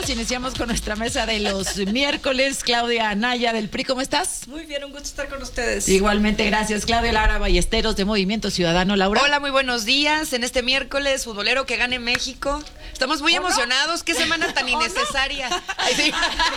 bienvenidos. Iniciamos con nuestra mesa de los miércoles. Claudia Anaya del PRI, ¿cómo estás? Muy bien, un gusto estar con ustedes. Igualmente, gracias. Claudia Lara Ballesteros de Movimiento Ciudadano. Laura. Hola, muy buenos días. En este miércoles futbolero que gane México. Estamos muy emocionados. Qué semana tan innecesaria. Ay, sí.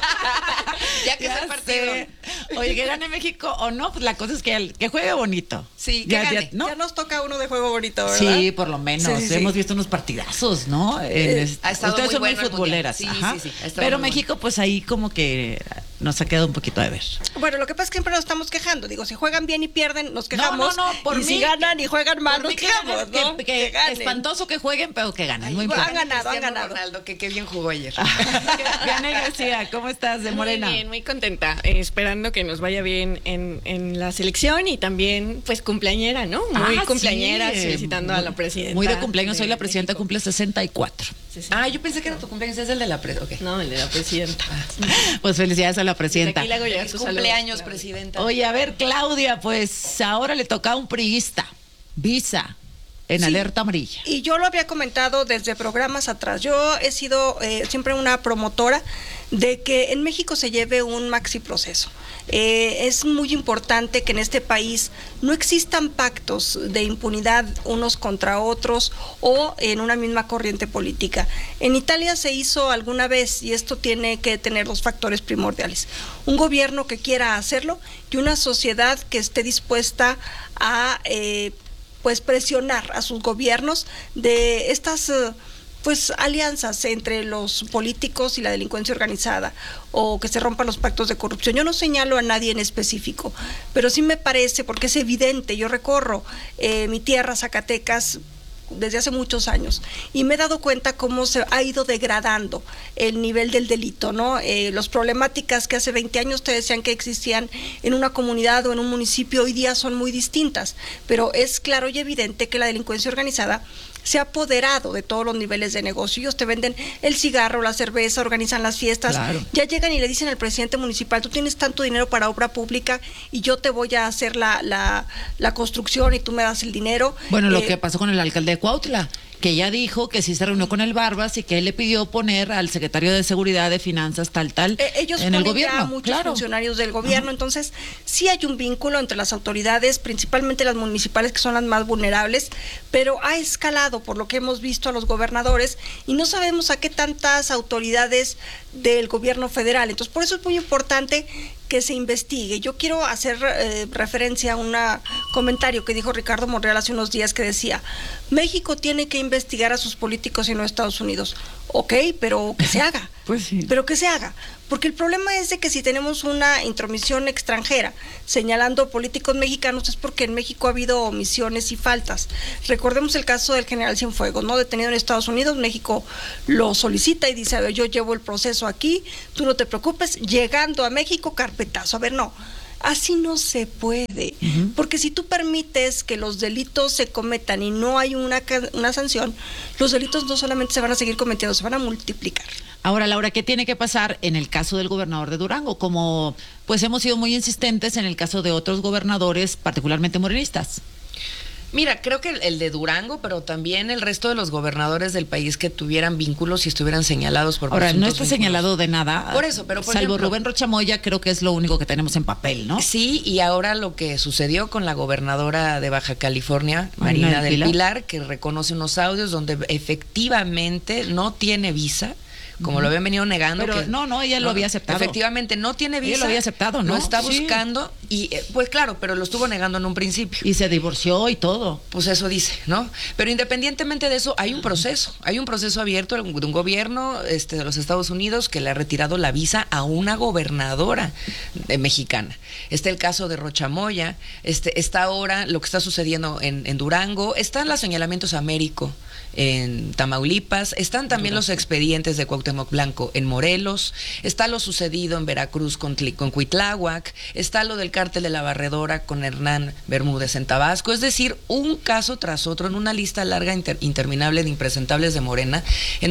Ya que es el partido. Oye, que gane México o no, pues la cosa es que juegue bonito. Sí, que gane. ¿no? Ya nos toca uno de juego bonito, ¿verdad? Sí, por lo menos. Sí. Hemos visto unos partidazos, ¿no? Ha estado ustedes muy son muy bueno futboleras. Sí. Pero México, pues ahí como que nos ha quedado un poquito de ver. Bueno, lo que pasa es que siempre nos estamos quejando. Digo, si juegan bien y pierden, nos quejamos. No, por mí. Si ganan y juegan mal, nos quejamos, ¿no? Que espantoso que jueguen, pero que ganen. Muy han ganado. Ronaldo, que qué bien jugó ayer. Vianey García, ¿cómo estás de Morena? Muy bien, muy contenta. Esperando que nos vaya bien en la selección y también, pues, cumpleañera, ¿no? Muy cumpleañera, sí. Felicitando a la presidenta. Muy de cumpleaños. Hoy la presidenta cumple 64. Yo pensé que era tu cumpleaños, es el de la presidenta. Okay. No, el de la presidenta. Pues felicidades a la presidenta. Aquí le hago ya su cumpleaños, saludo. presidenta. Oye, a ver, Claudia, pues ahora le toca a un priista. Visa. En alerta amarilla. Y yo lo había comentado desde programas atrás. Yo he sido siempre una promotora de que en México se lleve un maxi proceso. Es muy importante que en este país no existan pactos de impunidad unos contra otros o en una misma corriente política. En Italia se hizo alguna vez y esto tiene que tener dos factores primordiales. Un gobierno que quiera hacerlo y una sociedad que esté dispuesta a pues presionar a sus gobiernos de estas pues alianzas entre los políticos y la delincuencia organizada o que se rompan los pactos de corrupción. Yo no señalo a nadie en específico, pero sí me parece, porque es evidente, yo recorro mi tierra, Zacatecas, desde hace muchos años y me he dado cuenta cómo se ha ido degradando el nivel del delito, ¿no? Las problemáticas que hace 20 años te decían que existían en una comunidad o en un municipio hoy día son muy distintas, pero es claro y evidente que la delincuencia organizada se ha apoderado de todos los niveles de negocio. Ellos te venden el cigarro, la cerveza, organizan las fiestas, claro. Ya llegan y le dicen al presidente municipal, tú tienes tanto dinero para obra pública y yo te voy a hacer la construcción y tú me das el dinero. Bueno, lo que pasó con el alcalde de Cuautla, que ya dijo que sí se reunió con el Barbas y que él le pidió poner al secretario de Seguridad, de Finanzas, ellos en el gobierno. Ya muchos funcionarios del gobierno, entonces sí hay un vínculo entre las autoridades, principalmente las municipales, que son las más vulnerables, pero ha escalado por lo que hemos visto a los gobernadores y no sabemos a qué tantas autoridades del gobierno federal. Entonces, por eso es muy importante que se investigue. Yo quiero hacer referencia a un comentario que dijo Ricardo Monreal hace unos días que decía, México tiene que investigar a sus políticos y no a Estados Unidos. Ok, pero que se haga. Pues sí. Pero que se haga. Porque el problema es de que si tenemos una intromisión extranjera señalando políticos mexicanos es porque en México ha habido omisiones y faltas. Recordemos el caso del general Cienfuegos, ¿no? Detenido en Estados Unidos, México lo solicita y dice, a ver, yo llevo el proceso aquí, tú no te preocupes, llegando a México, carpetazo. A ver, no. Así no se puede, porque si tú permites que los delitos se cometan y no hay una sanción, los delitos no solamente se van a seguir cometiendo, se van a multiplicar. Ahora, Laura, ¿qué tiene que pasar en el caso del gobernador de Durango? Como pues hemos sido muy insistentes en el caso de otros gobernadores, particularmente morenistas. Mira, creo que el de Durango, pero también el resto de los gobernadores del país que tuvieran vínculos y estuvieran señalados por ahora, no está vínculos. Señalado de nada. Por eso, pero por salvo ejemplo, Rubén Rocha Moya, creo que es lo único que tenemos en papel, ¿no? Sí, y ahora lo que sucedió con la gobernadora de Baja California, Marina del Pilar, que reconoce unos audios donde efectivamente no tiene visa, como lo habían venido negando. Pero que, ella lo había aceptado. Efectivamente, no tiene visa. Ella lo había aceptado, ¿no? Lo está buscando y, pues claro, pero lo estuvo negando en un principio. Y se divorció y todo. Pues eso dice, ¿no? Pero independientemente de eso, hay un proceso abierto de un gobierno de los Estados Unidos que le ha retirado la visa a una gobernadora mexicana. Está el caso de Rocha Moya, está ahora lo que está sucediendo en Durango, están los señalamientos a Américo en Tamaulipas, están también los expedientes de Cuauhtémoc Blanco en Morelos, está lo sucedido en Veracruz con Cuitláhuac, está lo del cártel de la Barredora con Hernán Bermúdez en Tabasco, es decir, un caso tras otro en una lista larga interminable de impresentables de Morena, en donde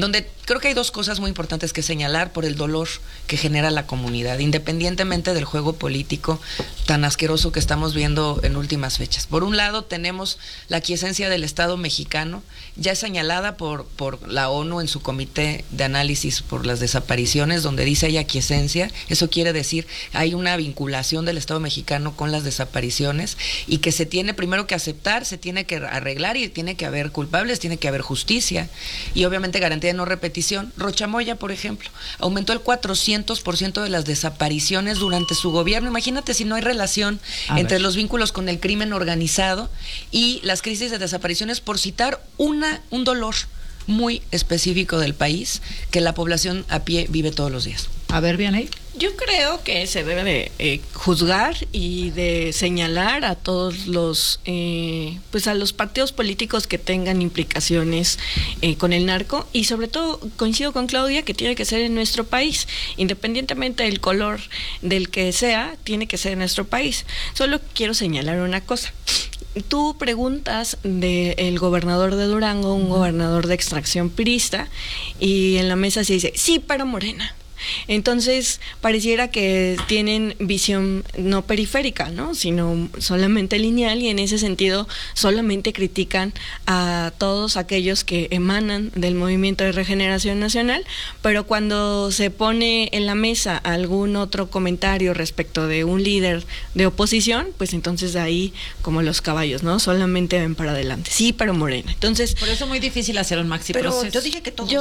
creo que hay dos cosas muy importantes que señalar por el dolor que genera la comunidad, independientemente del juego político tan asqueroso que estamos viendo en últimas fechas. Por un lado, tenemos la aquiescencia del Estado mexicano, ya señalada por la ONU en su comité de análisis por las desapariciones, donde dice hay aquiescencia. Eso quiere decir hay una vinculación del Estado mexicano con las desapariciones y que se tiene primero que aceptar, se tiene que arreglar y tiene que haber culpables, tiene que haber justicia y obviamente garantía de no repetición. Rochamoya, por ejemplo, aumentó el 400% de las desapariciones durante su gobierno. Imagínate si no hay relación entre los vínculos con el crimen organizado y las crisis de desapariciones, por citar un dolor muy específico del país que la población a pie vive todos los días. A ver, Vianey. Yo creo que se debe de juzgar y de señalar a todos los, pues a los partidos políticos que tengan implicaciones con el narco, y sobre todo coincido con Claudia que tiene que ser en nuestro país, independientemente del color del que sea, tiene que ser en nuestro país. Solo quiero señalar una cosa. Tú preguntas del gobernador de Durango, un gobernador de extracción priista, y en la mesa se dice, sí, pero Morena. Entonces pareciera que tienen visión no periférica, ¿no?, sino solamente lineal, y en ese sentido solamente critican a todos aquellos que emanan del Movimiento de Regeneración Nacional, pero cuando se pone en la mesa algún otro comentario respecto de un líder de oposición, pues entonces ahí, como los caballos, ¿no?, solamente ven para adelante. Sí, pero Morena. Entonces, por eso es muy difícil hacer un maxi pero proceso. yo dije que todos,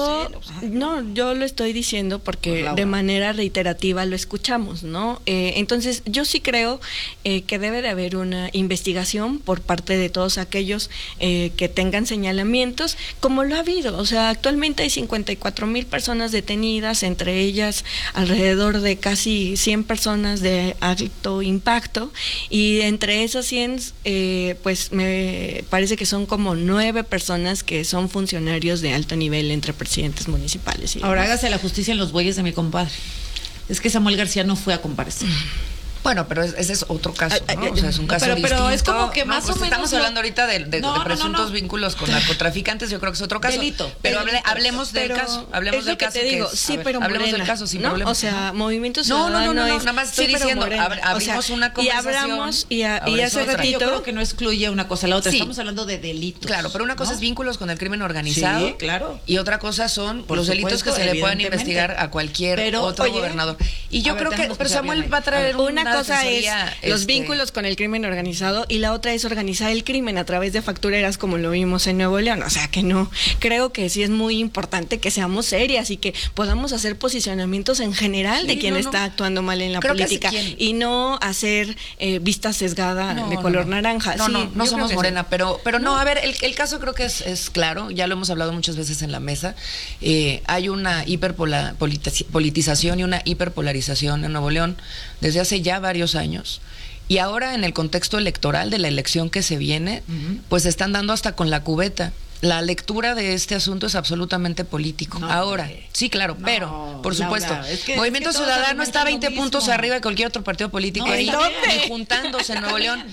yo lo estoy diciendo porque de manera reiterativa lo escuchamos, ¿no? Entonces, yo sí creo que debe de haber una investigación por parte de todos aquellos que tengan señalamientos, como lo ha habido. O sea, actualmente hay 54,000 personas detenidas, entre ellas alrededor de casi 100 personas de alto impacto, y entre esas 100, pues me parece que son como 9 personas que son funcionarios de alto nivel entre presidentes municipales. Ahora hágase la justicia en los bueyes de mi compadre. Es que Samuel García no fue a comparecer. Bueno, pero ese es otro caso, ¿no? O sea, es un caso distinto. Pero es como que más o menos estamos hablando ahorita de presuntos vínculos con narcotraficantes. Yo creo que es otro caso. Delito. Pero hablemos del caso. Hablemos del caso. Te digo, sí, pero hablemos del caso sin problema. O sea, Movimiento Ciudadano. No, nada más estoy diciendo, abrimos una conversación. Y hace ratito. Yo creo que no excluye una cosa a la otra. Sí. Estamos hablando de delitos. Claro, pero una cosa es vínculos con el crimen organizado. Sí, claro. Y otra cosa son los delitos que se le puedan investigar a cualquier otro gobernador. Y yo creo que, pero Samuel va a traer una cosa es los vínculos con el crimen organizado, y la otra es organizar el crimen a través de factureras, como lo vimos en Nuevo León. O sea que no, creo que sí es muy importante que seamos serias y que podamos hacer posicionamientos en general de quién está actuando mal en la política, y no hacer vista sesgada de color naranja. No somos Morena, pero no, a ver, el caso creo que es claro, ya lo hemos hablado muchas veces en la mesa. Hay una hiperpolitización y una hiperpolarización en Nuevo León desde hace ya varios años. Y ahora, en el contexto electoral de la elección que se viene, pues se están dando hasta con la cubeta. La lectura de este asunto es absolutamente político. Ahora, sí, claro, pero, por supuesto, Movimiento Ciudadano está 20 puntos arriba de cualquier otro partido político ahí, ni juntándose en Nuevo León.